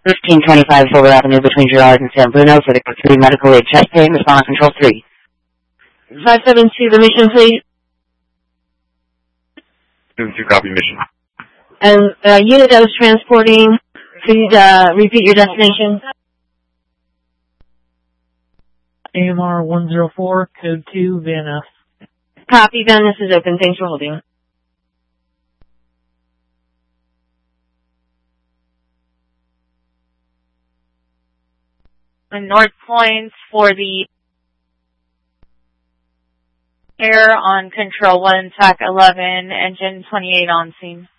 1525 Silver Avenue between Girard and San Bruno for the 3 medical aid chest pain, respond control 3. 572, the mission, please. 72, copy mission. And unit that was transporting, please repeat your destination. AMR 104, code 2, Van Ness. Copy, Van Ness is open. Thanks for holding. And North Points for the air on control 1, TAC 11, engine 28 on scene.